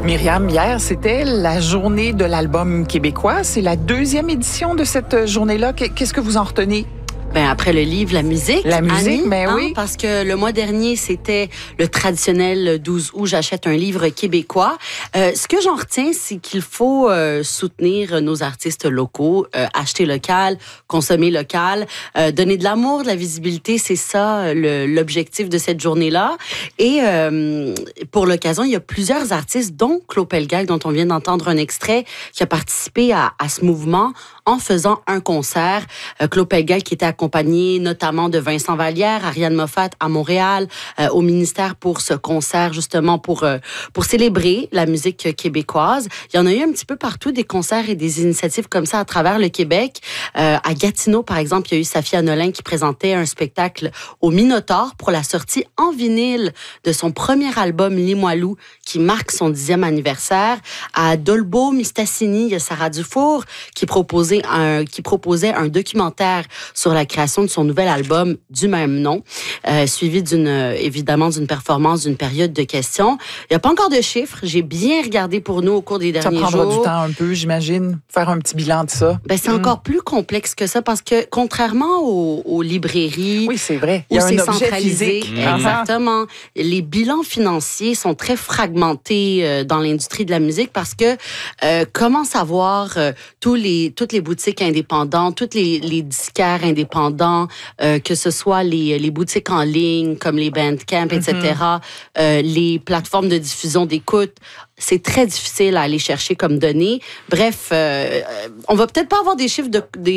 Myriam, hier, c'était la journée de l'album québécois. C'est la 2e édition de cette journée-là. Qu'est-ce que vous en retenez? Ben après le livre, la musique. La musique, Annie, ben oui. Parce que le mois dernier, c'était le traditionnel 12 août, j'achète un livre québécois. Ce que j'en retiens, c'est qu'il faut soutenir nos artistes locaux, acheter local, consommer local, donner de l'amour, de la visibilité. C'est ça l'objectif de cette journée-là. Et pour l'occasion, il y a plusieurs artistes, dont Claude Pelgag, dont on vient d'entendre un extrait, qui a participé à ce mouvement en faisant un concert. Claude Pelgag qui était accompagné notamment de Vincent Vallière, Ariane Moffat à Montréal, au ministère pour ce concert, justement pour célébrer la musique québécoise. Il y en a eu un petit peu partout des concerts et des initiatives comme ça à travers le Québec. À Gatineau, par exemple, il y a eu Safia Nolin qui présentait un spectacle au Minotaure pour la sortie en vinyle de son premier album Limoilou, qui marque son 10e anniversaire. À Dolbeau-Mistassini, il y a Sarah Dufour qui proposait un documentaire sur la création de son nouvel album du même nom, suivi évidemment d'une performance d'une période de questions. Il n'y a pas encore de chiffres. J'ai bien regardé pour nous au cours des derniers jours. Ça prendra du temps un peu, j'imagine, faire un petit bilan de ça. Ben, c'est encore plus complexe que ça parce que contrairement aux librairies, oui, c'est vrai. Il y a un c'est objet centralisé, physique. Exactement. Les bilans financiers sont très fragmentés dans l'industrie de la musique parce que comment savoir toutes les boutiques indépendantes, tous les disquaires indépendants, que ce soit les boutiques en ligne comme les Bandcamp, etc., les plateformes de diffusion d'écoute, c'est très difficile à aller chercher comme données. Bref, on va peut-être pas avoir des chiffres